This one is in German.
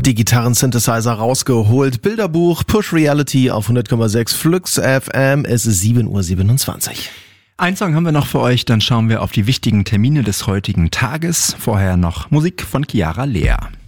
Die Gitarren-Synthesizer rausgeholt, Bilderbuch, Push Reality auf 100,6 Flux FM, es ist 7:27 Uhr. Ein Song haben wir noch für euch, dann schauen wir auf die wichtigen Termine des heutigen Tages. Vorher noch Musik von Chiara Lea.